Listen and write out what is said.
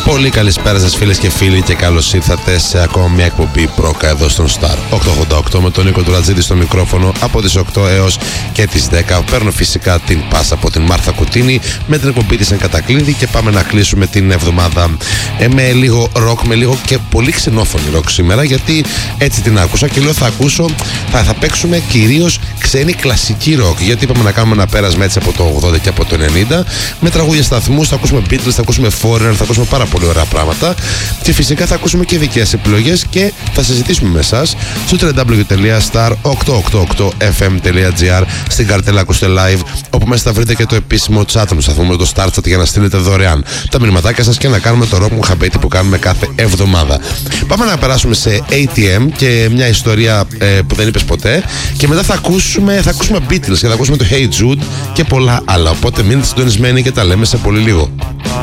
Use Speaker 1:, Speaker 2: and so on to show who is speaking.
Speaker 1: Πολύ καλησπέρα σας φίλες και φίλοι και καλώς ήρθατε σε ακόμα μια εκπομπή Πρόκα εδώ στον Star 888 με τον Νίκο Τουρατζίδη στο μικρόφωνο από τις 8 έως και τις 10. Παίρνω φυσικά την πάσα από την Μάρθα Κουτίνη με την εκπομπή της εν κατακλείδη και πάμε να κλείσουμε την εβδομάδα με λίγο ροκ, με λίγο και πολύ ξενόφωνη ροκ σήμερα, γιατί έτσι την άκουσα και λέω θα παίξουμε κυρίως ξένη κλασική ροκ, γιατί είπαμε να κάνουμε ένα πέρασμα έτσι από το 80 και από το 90 με τραγούδια σταθμούς, θα ακούσουμε Beatles, θα ακούσουμε Foreigner, θα ακούσουμε πάρα πολύ ωραία πράγματα και φυσικά θα ακούσουμε και δικές επιλογές και θα συζητήσουμε με εσάς στο www.star888fm.gr, στην καρτέλα ακούστε live, όπου μέσα θα βρείτε και το επίσημο chat του σταθμού, το Star Chat, για να στείλετε δωρεάν τα μηνυματάκια σας και να κάνουμε το rock μουχαμπέτι που κάνουμε κάθε εβδομάδα. Πάμε να περάσουμε σε ATM και μια ιστορία που δεν είπες ποτέ και μετά θα ακούσουμε Beatles και θα ακούσουμε το Hey Jude και πολλά άλλα, οπότε μείνετε συντονισμένοι και τα λέμε σε πολύ λίγο.